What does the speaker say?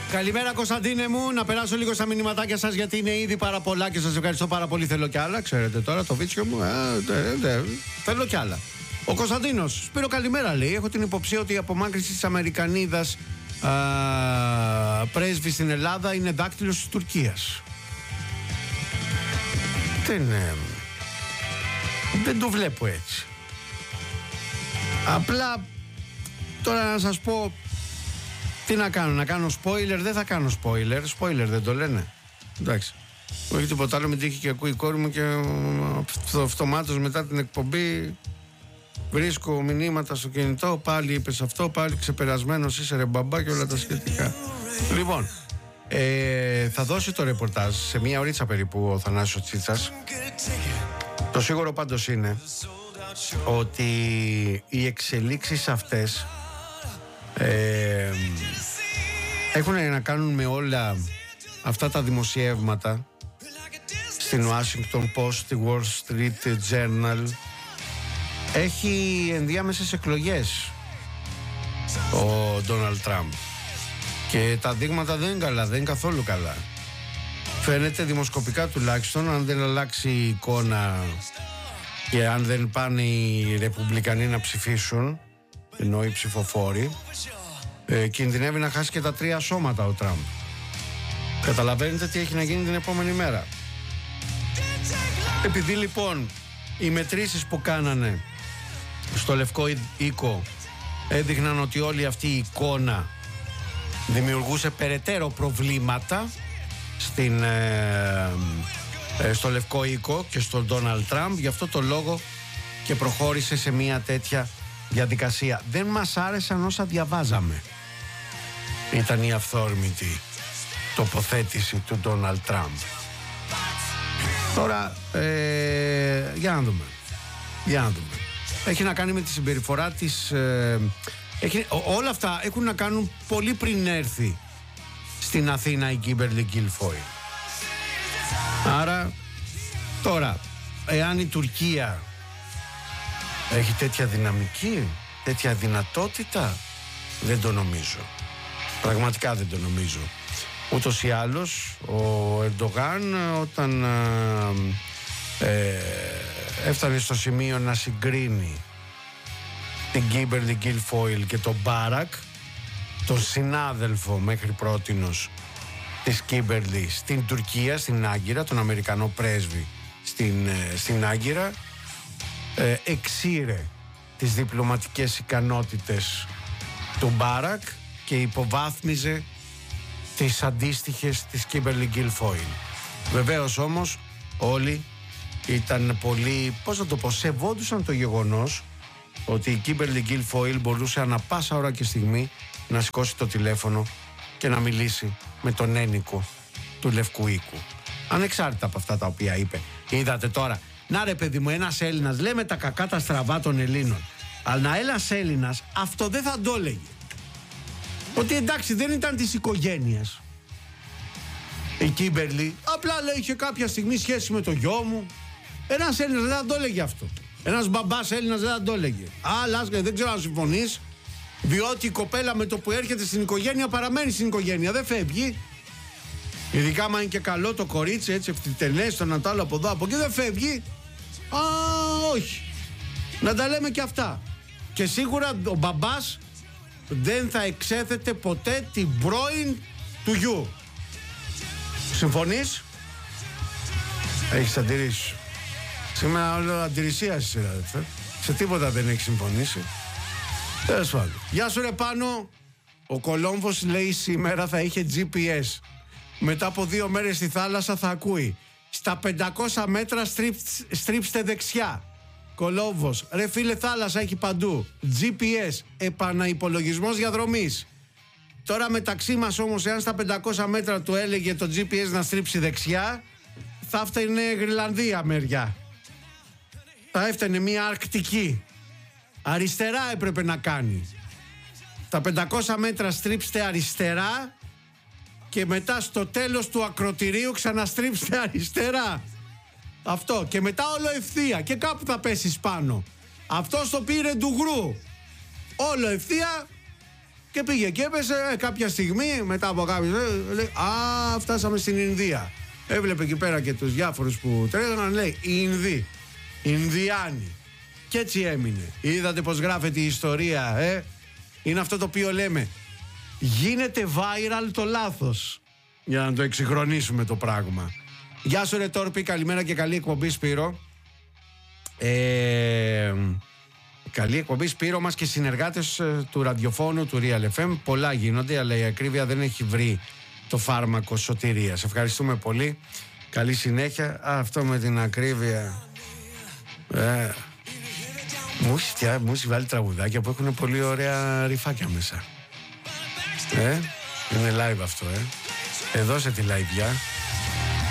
Καλημέρα Κωνσταντίνε μου, να περάσω λίγο στα μηνυματάκια σας γιατί είναι ήδη πάρα πολλά και σας ευχαριστώ πάρα πολύ. Θέλω κι άλλα, ξέρετε τώρα το βίτσιο μου, θέλω κι άλλα. Ο Κωνσταντίνος, Σπύρο καλημέρα λέει, έχω την υποψία ότι η απομάκρυνση της Αμερικανίδας πρέσβη στην Ελλάδα είναι δάκτυλος της Τουρκίας. Δεν το βλέπω έτσι. Απλά τώρα να σας πω τι να κάνω spoiler, δεν θα κάνω spoiler δεν το λένε. Εντάξει. Όχι τίποτα άλλο, με τύχει και ακούει η κόρη μου και αυτομάτως μετά την εκπομπή βρίσκω μηνύματα στο κινητό, πάλι είπες αυτό, πάλι ξεπερασμένος είσαι ρε μπαμπά και όλα τα σχετικά. Λοιπόν, θα δώσει το ρεπορτάζ σε μία ωρίτσα περίπου ο Θανάσης Τσίτσας. Το σίγουρο πάντως είναι ότι οι εξελίξεις αυτές έχουν να κάνουν με όλα αυτά τα δημοσιεύματα στην Washington Post, στη Wall Street Journal. Έχει ενδιάμεσες εκλογές ο Ντόναλντ Τραμπ και τα δείγματα δεν είναι καλά, δεν είναι καθόλου καλά. Φαίνεται δημοσκοπικά τουλάχιστον, αν δεν αλλάξει η εικόνα και αν δεν πάνε οι Ρεπουμπλικανοί να ψηφίσουν, ενώ οι ψηφοφόροι, κινδυνεύει να χάσει και τα 3 σώματα ο Τραμπ. Καταλαβαίνετε τι έχει να γίνει την επόμενη μέρα. Επειδή λοιπόν οι μετρήσεις που κάνανε στο Λευκό Οίκο έδειχναν ότι όλη αυτή η εικόνα δημιουργούσε περαιτέρω προβλήματα στο Λευκό Οίκο και στον Ντόναλντ Τραμπ, γι' αυτό το λόγο και προχώρησε σε μια τέτοια διαδικασία. Δεν μας άρεσαν όσα διαβάζαμε. Ήταν η αυθόρμητη τοποθέτηση του Ντόναλντ Τραμπ. Τώρα για να δούμε. Έχει να κάνει με τη συμπεριφορά της. Όλα αυτά έχουν να κάνουν πολύ πριν έρθει στην Αθήνα η Κίμπερλι Γκίλφοιλ. Άρα τώρα, εάν η Τουρκία έχει τέτοια δυναμική, τέτοια δυνατότητα, δεν το νομίζω. Πραγματικά δεν το νομίζω. Ούτως ή άλλως ο Ερντογάν όταν έφτανε στο σημείο να συγκρίνει την Κίμπερλι Γκίλφοιλ και τον Μπάρακ, τον συνάδελφο μέχρι πρότινος της Κίμπερλι στην Τουρκία, στην Άγκυρα, τον Αμερικανό πρέσβη στην Άγκυρα, εξήρε τις διπλωματικές ικανότητες του Μπάρακ και υποβάθμιζε τις αντίστοιχες της Κίμπερλι Γκίλφοιλ. Βεβαίως όμως όλοι ήταν πολύ, σεβόντουσαν το γεγονός ότι η Κίμπερλι Γκίλφοιλ μπορούσε ανά πάσα ώρα και στιγμή να σηκώσει το τηλέφωνο και να μιλήσει με τον ένικο του Λευκού Οίκου. Ανεξάρτητα από αυτά τα οποία είπε. Είδατε τώρα, να ρε παιδί μου, ένας Έλληνας, λέμε τα κακά τα στραβά των Ελλήνων, αλλά ένας Έλληνας αυτό δεν θα το έλεγε. Ότι εντάξει δεν ήταν της οικογένειας η Κίμπερλι, απλά λέει είχε κάποια στιγμή σχέση με το γιο μου. Ένας Έλληνας δεν θα το έλεγε αυτό. Ένας μπαμπάς Έλληνας δεν θα το έλεγε. Αλλά δεν ξέρω αν συμφωνείς, διότι η κοπέλα με το που έρχεται στην οικογένεια παραμένει στην οικογένεια, δεν φεύγει. Ειδικά άμα είναι και καλό το κορίτσι, έτσι ευθυτενές, το ένα το άλλο από εδώ από εκεί, δεν φεύγει. Όχι. Να τα λέμε και αυτά. Και σίγουρα ο μπαμπάς δεν θα εξέθετε ποτέ την πρώην του γιου. Συμφωνείς? Έχεις αντιρρήσει? Σήμερα όλο αντιρρησία είσαι, αδερφέ. Σε τίποτα δεν έχει συμφωνήσει. Τέλος πάντων. Γεια σου ρε Πάνο. Ο Κολόμβος λέει σήμερα θα είχε GPS. Μετά από 2 μέρες στη θάλασσα θα ακούει. Στα 500 μέτρα στρίψτε δεξιά. Κολόμβος. Ρε φίλε, θάλασσα έχει παντού. GPS. Επαναυπολογισμός διαδρομής. Τώρα μεταξύ μας όμως, εάν στα 500 μέτρα του έλεγε το GPS να στρίψει δεξιά, θα έφτανε Γρυλανδία μεριά. Θα έφτανε μια Αρκτική. Αριστερά έπρεπε να κάνει. Τα 500 μέτρα στρίψτε αριστερά και μετά στο τέλος του ακροτηρίου ξαναστρίψτε αριστερά. Αυτό. Και μετά όλο ευθεία και κάπου θα πέσεις πάνω. Αυτό το πήρε ντουγρού. Όλο ευθεία και πήγε και έπεσε κάποια στιγμή μετά από κάποιους, λέει «Α, φτάσαμε στην Ινδία». Έβλεπε εκεί πέρα και τους διάφορους που τρέχανε, λέει «Ινδοί, Ινδιάνοι». Και έτσι έμεινε. Είδατε πως γράφεται η ιστορία, Είναι αυτό το οποίο λέμε, γίνεται viral το λάθος, για να το εξυγχρονίσουμε το πράγμα. Γεια σου ρε Τόρπη, καλημέρα και καλή εκπομπή Σπύρο. Καλή εκπομπή Σπύρο μας και συνεργάτες του ραδιοφώνου του Real FM. Πολλά γίνονται, αλλά η ακρίβεια δεν έχει βρει το φάρμακο σωτηρίας. Ευχαριστούμε πολύ. Καλή συνέχεια. Αυτό με την ακρίβεια. Μου έχει βάλει τραγουδάκια που έχουν πολύ ωραία ρυφάκια μέσα. Είναι live αυτό, Δώσε τη live.